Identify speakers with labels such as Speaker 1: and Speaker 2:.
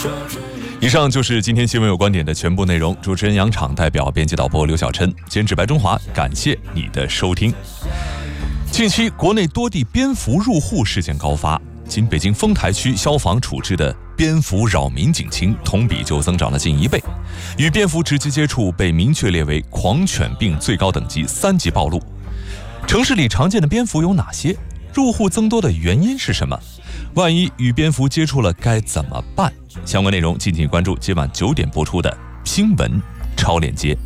Speaker 1: 以上就是今天新闻有观点的全部内容。主持人杨昶代表编辑导播刘小琛，监制白中华，感谢你的收听。近期国内多地蝙蝠入户事件高发，仅北京丰台区消防处置的蝙蝠扰民警情同比就增长了近1倍，与蝙蝠直接接触被明确列为狂犬病最高等级3级暴露。城市里常见的蝙蝠有哪些？入户增多的原因是什么？万一与蝙蝠接触了该怎么办？相关内容敬请关注今晚9点播出的新闻超链接。